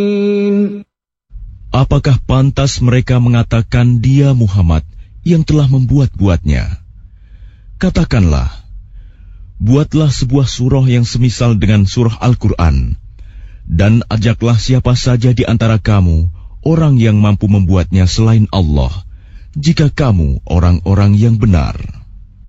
Apakah pantas mereka mengatakan dia Muhammad yang telah membuat-buatnya? Katakanlah, buatlah sebuah surah yang semisal dengan surah Al-Quran, dan ajaklah siapa saja di antara kamu orang yang mampu membuatnya selain Allah, jika kamu orang-orang yang benar.